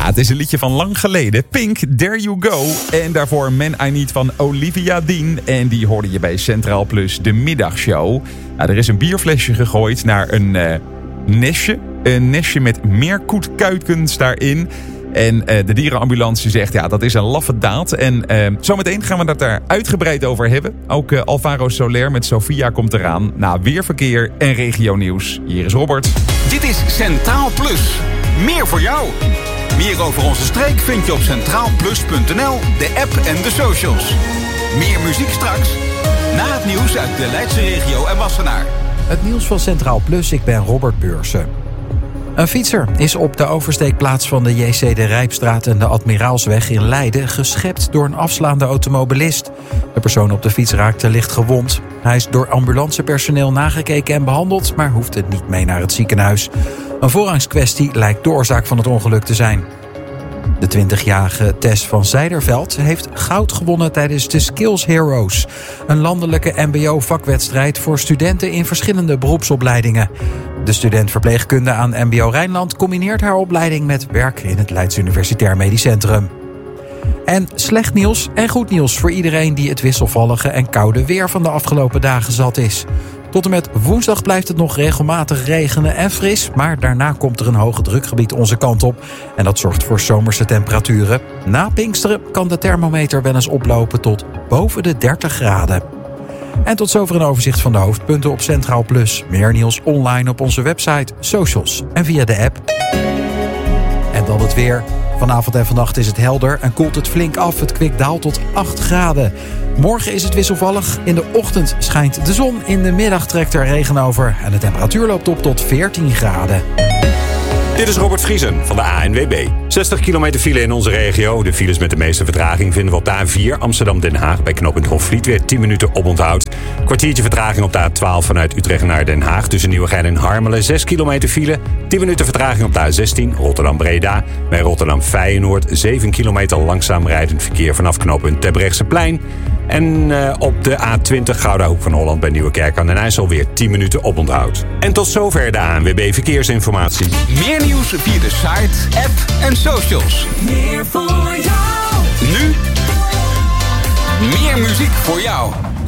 het is een liedje van lang geleden. Pink, There You Go. En daarvoor Man I Need van Olivia Dean. En die hoorde je bij Centraal Plus, de middagshow. Er is een bierflesje gegooid naar een nestje. Een nestje met meerkoetkuikens daarin. En de dierenambulance zegt, ja, dat is een laffe daad. En zometeen gaan we het daar uitgebreid over hebben. Ook Alvaro Soler met Sofia komt eraan. Na weerverkeer en regionieuws. Hier is Robert. Dit is Centraal Plus. Meer voor jou. Meer over onze streek vind je op centraalplus.nl, de app en de socials. Meer muziek straks. Na het nieuws uit de Leidse regio en Wassenaar. Het nieuws van Centraal Plus, ik ben Robert Beursen. Een fietser is op de oversteekplaats van de JC de Rijpstraat en de Admiraalsweg in Leiden geschept door een afslaande automobilist. De persoon op de fiets raakte licht gewond. Hij is door ambulancepersoneel nagekeken en behandeld, maar hoefde niet mee naar het ziekenhuis. Een voorrangskwestie lijkt de oorzaak van het ongeluk te zijn. De 20-jarige Tess van Zijderveld heeft goud gewonnen tijdens de Skills Heroes. Een landelijke mbo-vakwedstrijd voor studenten in verschillende beroepsopleidingen. De student verpleegkunde aan mbo Rijnland combineert haar opleiding met werk in het Leids Universitair Medisch Centrum. En slecht nieuws en goed nieuws voor iedereen die het wisselvallige en koude weer van de afgelopen dagen zat is. Tot en met woensdag blijft het nog regelmatig regenen en fris, maar daarna komt er een hoge drukgebied onze kant op. En dat zorgt voor zomerse temperaturen. Na Pinksteren kan de thermometer wel eens oplopen tot boven de 30 graden. En tot zover een overzicht van de hoofdpunten op Centraal Plus. Meer nieuws online op onze website, socials en via de app. En dan het weer. Vanavond en vannacht is het helder en koelt het flink af. Het kwik daalt tot 8 graden. Morgen is het wisselvallig. In de ochtend schijnt de zon. In de middag trekt er regen over. En de temperatuur loopt op tot 14 graden. Dit is Robert Vriesen van de ANWB. 60 kilometer file in onze regio. De files met de meeste vertraging vinden we op de A4 Amsterdam-Den Haag... bij knooppunt Hofvliet, weer 10 minuten oponthoud. Kwartiertje vertraging op de A12 vanuit Utrecht naar Den Haag... tussen Nieuwegein en Harmelen, 6 kilometer file. 10 minuten vertraging op de A16 Rotterdam-Breda. Bij Rotterdam-Feyenoord 7 kilometer langzaam rijdend verkeer... vanaf knooppunt Terbrechtseplein. En op de A20 Gouda Hoek van Holland bij Nieuwekerk aan den IJssel weer 10 minuten oponthoud. En tot zover de ANWB Verkeersinformatie. Meer nieuws via de site, app en socials. Meer voor jou. Nu meer muziek voor jou.